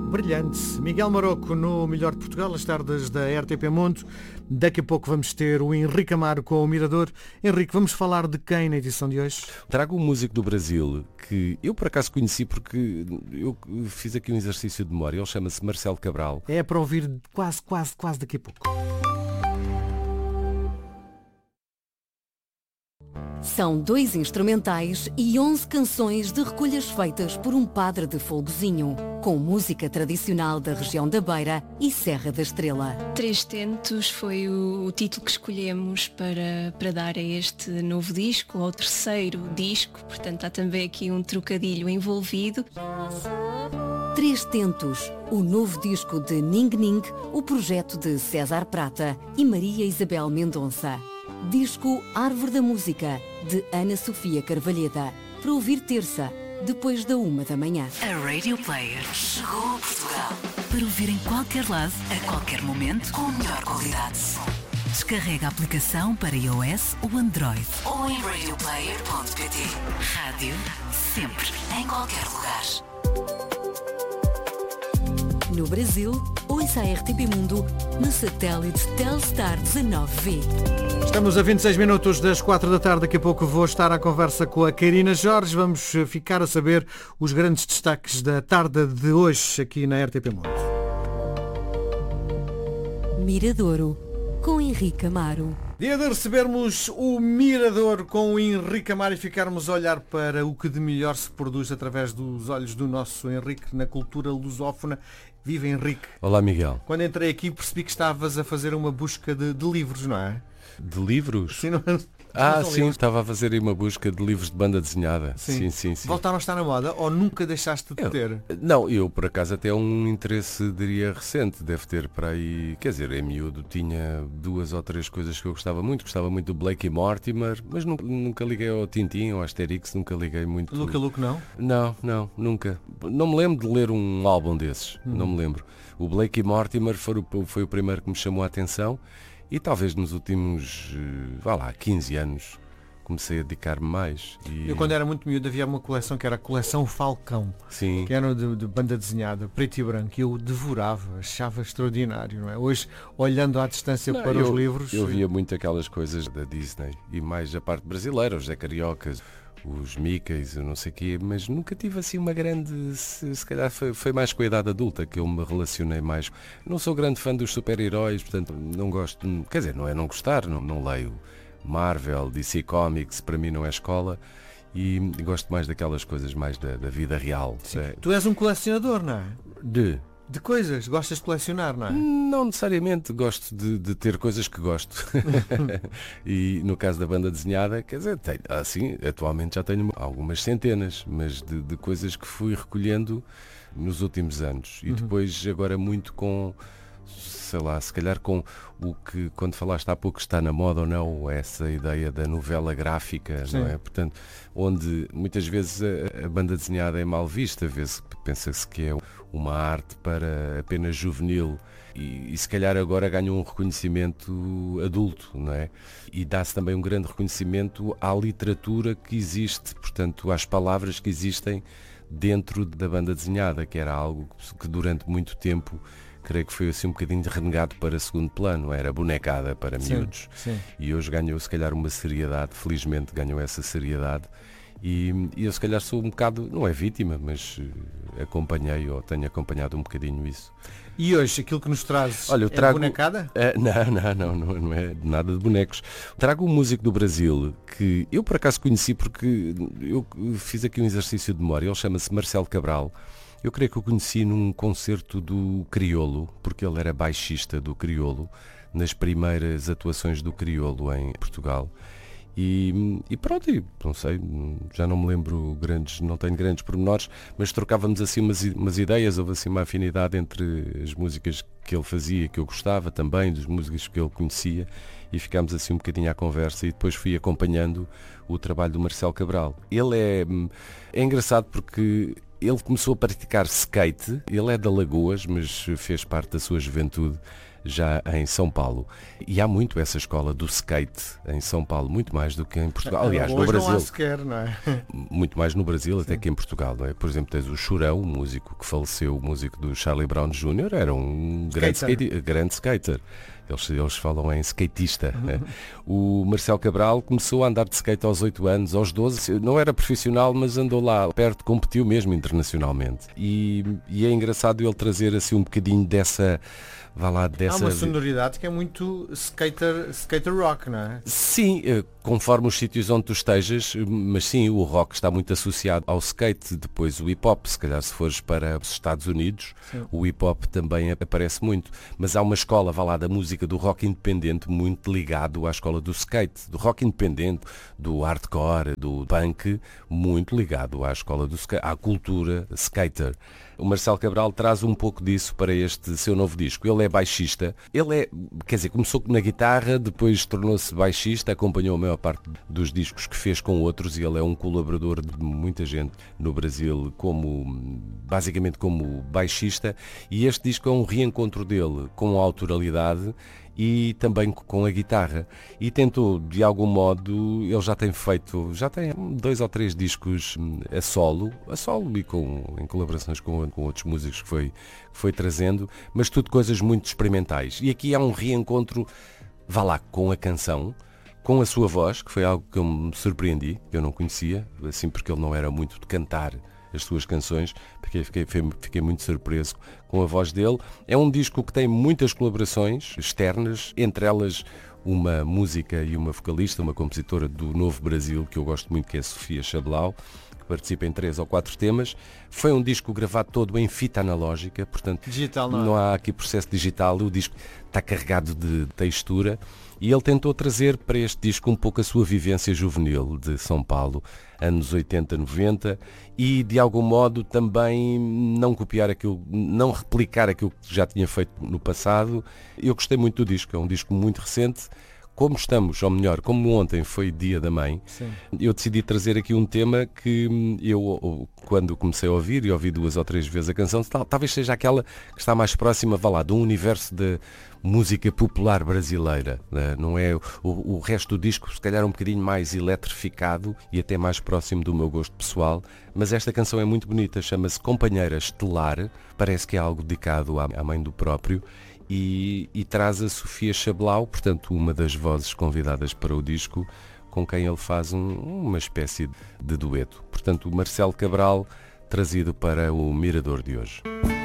Brilhante. Miguel Maroco no Melhor de Portugal, as tardes da RTP Mundo. Daqui a pouco vamos ter o Henrique Amaro com o Mirador. Henrique, vamos falar de quem na edição de hoje? Trago um músico do Brasil que eu por acaso conheci porque eu fiz aqui um exercício de memória. Ele chama-se Marcelo Cabral. É para ouvir quase daqui a pouco. São 2 instrumentais e 11 canções de recolhas feitas por um padre de Folgozinho, com música tradicional da região da Beira e Serra da Estrela. Três Tentos foi o título que escolhemos para dar a este novo disco, ao terceiro disco, portanto há também aqui um trocadilho envolvido. Três Tentos, o novo disco de Ning Ning, o projeto de César Prata e Maria Isabel Mendonça. Disco Árvore da Música, de Ana Sofia Carvalheda. Para ouvir terça, depois da 1h. A Radio Player chegou a Portugal. Para ouvir em qualquer lado, a qualquer momento, com a melhor qualidade de som. Descarrega a aplicação para iOS ou Android. Ou em radioplayer.pt. Rádio, sempre, em qualquer lugar. No Brasil, ouça a RTP Mundo no satélite Telstar 19V. Estamos a 26 minutos das 4 da tarde. Daqui a pouco vou estar à conversa com a Karina Jorge. Vamos ficar a saber os grandes destaques da tarde de hoje aqui na RTP Mundo. Miradouro, com Henrique Amaro. Dia de recebermos o Mirador com o Henrique Amaro e ficarmos a olhar para o que de melhor se produz através dos olhos do nosso Henrique na cultura lusófona. Viva Henrique. Olá Miguel. Quando entrei aqui percebi que estavas a fazer uma busca de livros, não é? De livros? Sim, não... Sim, estava a fazer aí uma busca de livros de banda desenhada. Sim. Voltaram a estar na moda ou nunca deixaste de ter? Não, eu por acaso até um interesse, diria, recente. Deve ter para aí, quer dizer, em miúdo tinha 2 ou 3 coisas que eu gostava muito. Gostava muito do Blake e Mortimer, mas nunca liguei ao Tintin ou ao Asterix, nunca liguei muito. Luke não? Não, nunca. Não me lembro de ler um álbum desses, não me lembro. O Blake e Mortimer foi o primeiro que me chamou a atenção. E talvez nos últimos, 15 anos comecei a dedicar-me mais. Eu quando era muito miúdo havia uma coleção que era a coleção Falcão. Sim. Que era de banda desenhada, preto e branco, e eu devorava, achava extraordinário, não é? Hoje, olhando à distância para os livros... Eu via muito aquelas coisas da Disney, e mais a parte brasileira, os Zé Cariocas, os Mickeys, eu não sei o quê, mas nunca tive assim uma grande... Se calhar foi mais com a idade adulta que eu me relacionei mais. Não sou grande fã dos super-heróis, portanto não gosto... Quer dizer, não é não gostar, não leio Marvel, DC Comics, para mim não é escola, e gosto mais daquelas coisas mais da vida real. Tu és um colecionador, não é? De coisas, gostas de colecionar, não é? Não necessariamente, gosto de ter coisas que gosto. E no caso da banda desenhada, quer dizer, atualmente já tenho algumas centenas, mas de coisas que fui recolhendo nos últimos anos. E depois agora muito com, sei lá, se calhar com o que quando falaste há pouco está na moda ou não, essa ideia da novela gráfica, Sim. não é? Portanto, onde muitas vezes a banda desenhada é mal vista, pensa-se que é uma arte para apenas juvenil e se calhar agora ganha um reconhecimento adulto, não é? E dá-se também um grande reconhecimento à literatura que existe, portanto, às palavras que existem dentro da banda desenhada, que era algo que durante muito tempo creio que foi assim um bocadinho renegado para segundo plano, era bonecada para miúdos. Sim. E hoje ganhou se calhar uma seriedade, felizmente ganhou essa seriedade. E eu se calhar sou um bocado, não é vítima, mas acompanhei ou tenho acompanhado um bocadinho isso. E hoje aquilo que nos traz trago, bonecada? Não é nada de bonecos. Trago um músico do Brasil que eu por acaso conheci porque eu fiz aqui um exercício de memória. Ele chama-se Marcelo Cabral. Eu creio que o conheci num concerto do Criolo, porque ele era baixista do Criolo, nas primeiras atuações do Criolo em Portugal. E pronto, não sei, já não me lembro não tenho grandes pormenores, mas trocávamos assim umas ideias, houve assim uma afinidade entre as músicas que ele fazia, que eu gostava também, das músicas que ele conhecia, e ficámos assim um bocadinho à conversa e depois fui acompanhando o trabalho do Marcelo Cabral. Ele é engraçado porque ele começou a praticar skate, ele é de Alagoas, mas fez parte da sua juventude já em São Paulo. E há muito essa escola do skate em São Paulo, muito mais do que em Portugal. Aliás, no Brasil. Não há sequer, não é? Muito mais no Brasil até que em Portugal, não é? Por exemplo, tens o Chorão, o músico que faleceu, o músico do Charlie Brown Jr., era um grande skater. Eles falam em skatista. Né? O Marcelo Cabral começou a andar de skate aos 8 anos, aos 12. Não era profissional, mas andou lá perto, competiu mesmo internacionalmente. E é engraçado ele trazer assim um bocadinho dessa... Há uma sonoridade que é muito skater rock, não é? Sim, conforme os sítios onde tu estejas, mas sim, o rock está muito associado ao skate, depois o hip-hop, se calhar se fores para os Estados Unidos, sim, o hip-hop também aparece muito, mas há uma escola, da música do rock independente muito ligado à escola do skate, do rock independente, do hardcore, do punk, muito ligado à escola do skate, à cultura skater. O Marcelo Cabral traz um pouco disso para este seu novo disco. Ele é baixista, começou na guitarra, depois tornou-se baixista, acompanhou a maior parte dos discos que fez com outros e ele é um colaborador de muita gente no Brasil, basicamente como baixista, e este disco é um reencontro dele com a autoralidade e também com a guitarra. E tentou, de algum modo, ele já tem 2 ou 3 discos a solo e em colaborações com outros músicos que foi trazendo, mas tudo coisas muito experimentais. E aqui há um reencontro, com a canção, com a sua voz, que foi algo que eu me surpreendi, que eu não conhecia, assim porque ele não era muito de cantar as suas canções, porque fiquei muito surpreso com a voz dele. É um disco que tem muitas colaborações externas, entre elas uma música e uma vocalista, uma compositora do Novo Brasil, que eu gosto muito, que é a Sofia Chablau, que participa em 3 ou 4 temas. Foi um disco gravado todo em fita analógica, portanto digital, não há aqui processo digital, o disco está carregado de textura. E ele tentou trazer para este disco um pouco a sua vivência juvenil de São Paulo, anos 80, 90, e de algum modo também não replicar aquilo que já tinha feito no passado. Eu gostei muito do disco, é um disco muito recente. Como ontem foi Dia da Mãe, sim, eu decidi trazer aqui um tema que eu, quando comecei a ouvir, e ouvi 2 ou 3 vezes a canção, talvez seja aquela que está mais próxima, de um universo de música popular brasileira, né? Não é o resto do disco, se calhar um bocadinho mais eletrificado e até mais próximo do meu gosto pessoal, mas esta canção é muito bonita, chama-se Companheira Estelar, parece que é algo dedicado à mãe do próprio, e traz a Sofia Chablau, portanto uma das vozes convidadas para o disco, com quem ele faz uma espécie de dueto. Portanto, o Marcelo Cabral, trazido para o Mirador de hoje.